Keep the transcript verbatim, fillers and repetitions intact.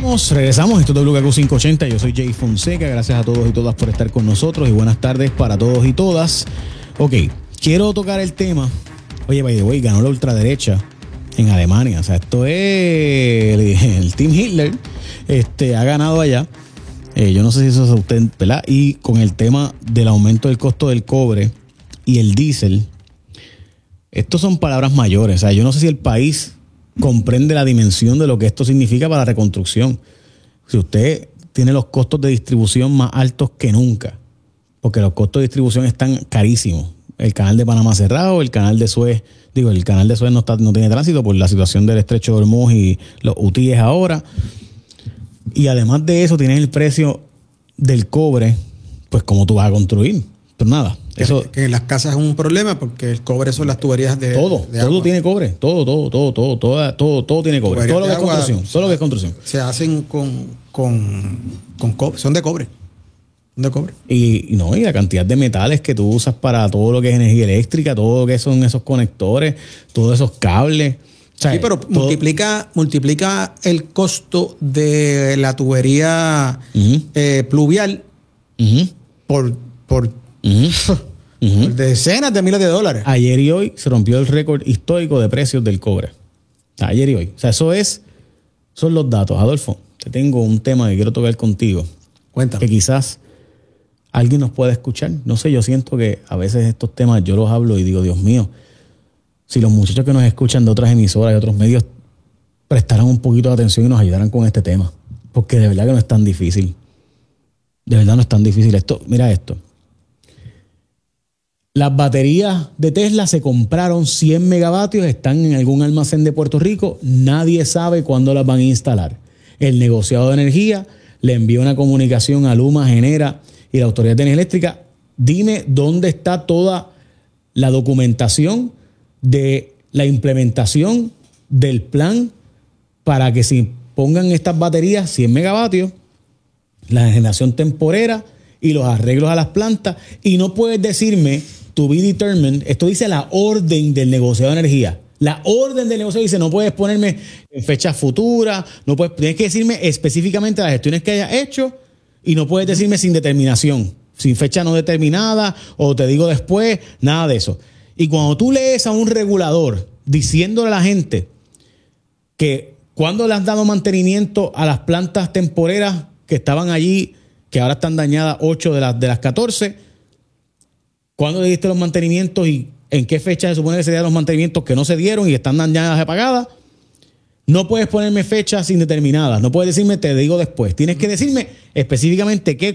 Regresamos, regresamos. Esto es W K Q quinientos ochenta. Yo soy Jay Fonseca. Gracias a todos y todas por estar con nosotros y buenas tardes para todos y todas. Ok, quiero tocar el tema. Oye, by the way, ganó la ultraderecha en Alemania. O sea, esto es el, el Team Hitler. Este, ha ganado allá. Eh, yo no sé si eso es usted, ¿verdad? Y con el tema del aumento del costo del cobre y el diésel, estos son palabras mayores. O sea, yo no sé si el país comprende la dimensión de lo que esto significa para la reconstrucción. Si usted tiene los costos de distribución más altos que nunca, porque los costos de distribución están carísimos. El canal de Panamá cerrado, el canal de Suez, digo, el canal de Suez no, está, no tiene tránsito por la situación del estrecho de Hormuz y los hutíes ahora. Y además de eso, tienes el precio del cobre, pues cómo tú vas a construir. Pero nada, eso... Que, que en las casas es un problema porque el cobre son las tuberías de Todo, de todo agua. tiene cobre. Todo, todo, todo, todo, todo, todo, todo tiene cobre. Todo lo que es construcción. Todo lo que es construcción. Se hacen con, con, con cobre, son de cobre. Son de cobre. Y, y no, y la cantidad de metales que tú usas para todo lo que es energía eléctrica, todo lo que son esos conectores, todos esos cables. O sea, Sí, pero todo... multiplica, multiplica el costo de la tubería uh-huh. eh, pluvial uh-huh. por, por, uh-huh. Uh-huh. por decenas de miles de dólares. Ayer y hoy se rompió el récord histórico de precios del cobre. Ayer y hoy. O sea, eso es, son los datos. Adolfo, te tengo un tema que quiero tocar contigo. Cuéntame. Que quizás alguien nos pueda escuchar. No sé, yo siento que a veces estos temas yo los hablo y digo, Dios mío, si los muchachos que nos escuchan de otras emisoras y otros medios prestaran un poquito de atención y nos ayudaran con este tema. Porque de verdad que no es tan difícil. De verdad no es tan difícil. Esto, mira esto. Las baterías de Tesla se compraron cien megavatios, están en algún almacén de Puerto Rico. Nadie sabe cuándo las van a instalar. El negociado de energía le envía una comunicación a Luma, Genera y la Autoridad de Energía Eléctrica. Dime dónde está toda la documentación de la implementación del plan para que se pongan estas baterías cien megavatios, la generación temporera y los arreglos a las plantas. Y no puedes decirme to be determined, esto dice la orden del negociado de energía. La orden del negocio dice no puedes ponerme en fechas futuras, no puedes, tienes que decirme específicamente las gestiones que hayas hecho y no puedes decirme sin determinación, sin fecha no determinada o te digo después, nada de eso. Y cuando tú lees a un regulador diciéndole a la gente que cuando le has dado mantenimiento a las plantas temporeras que estaban allí, que ahora están dañadas ocho de las, de las catorce, cuándo le diste los mantenimientos y en qué fecha se supone que se dieron los mantenimientos que no se dieron y están dañadas y apagadas, no puedes ponerme fechas indeterminadas, no puedes decirme te digo después, tienes que decirme específicamente qué